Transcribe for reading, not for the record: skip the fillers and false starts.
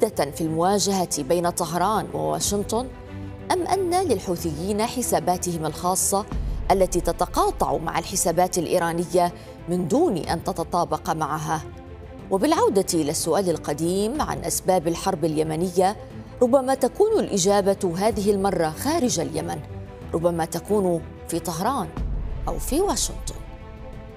جادة في المواجهة بين طهران وواشنطن، أم أن للحوثيين حساباتهم الخاصة التي تتقاطع مع الحسابات الإيرانية من دون أن تتطابق معها؟ وبالعودة إلى السؤال القديم عن أسباب الحرب اليمنية، ربما تكون الإجابة هذه المرة خارج اليمن، ربما تكون في طهران أو في واشنطن.